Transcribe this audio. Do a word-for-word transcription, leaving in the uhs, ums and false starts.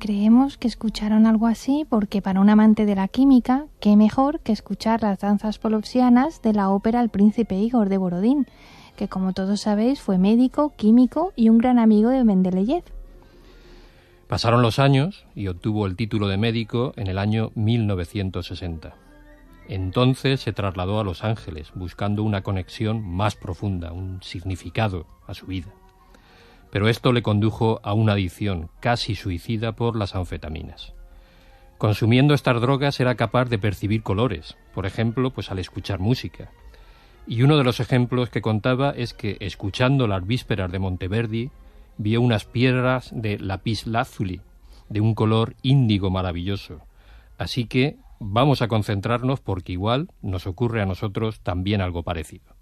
Creemos que escucharon algo así porque para un amante de la química, qué mejor que escuchar las danzas polopsianas de la ópera El Príncipe Igor de Borodín, que como todos sabéis fue médico, químico y un gran amigo de Mendeleev. Pasaron los años y obtuvo el título de médico en el año mil novecientos sesenta. Entonces se trasladó a Los Ángeles buscando una conexión más profunda, un significado a su vida. Pero esto le condujo a una adicción casi suicida por las anfetaminas. Consumiendo estas drogas era capaz de percibir colores, por ejemplo, pues al escuchar música. Y uno de los ejemplos que contaba es que, escuchando las vísperas de Monteverdi, vio unas piedras de lapislázuli, de un color índigo maravilloso. Así que vamos a concentrarnos porque igual nos ocurre a nosotros también algo parecido.